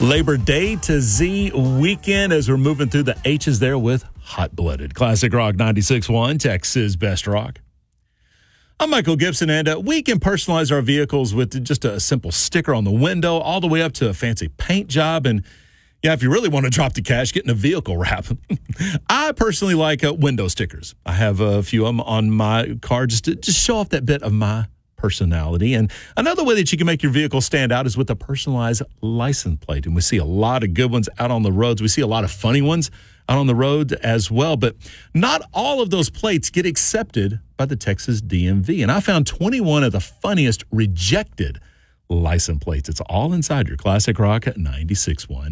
Labor Day to Z weekend as we're moving through the H's there with Hot Blooded. Classic Rock 96.1, Texas Best Rock. I'm Michael Gibson, and we can personalize our vehicles with just a simple sticker on the window all the way up to a fancy paint job. And yeah, if you really want to drop the cash, getting a vehicle wrap. I personally like window stickers. I have a few of them on my car just to show off that bit of my personality. And another way that you can make your vehicle stand out is with a personalized license plate. And we see a lot of good ones out on the roads. We see a lot of funny ones out on the road as well. But not all of those plates get accepted by the Texas DMV. And I found 21 of the funniest rejected license plates. It's all inside your Classic Rock 96.1.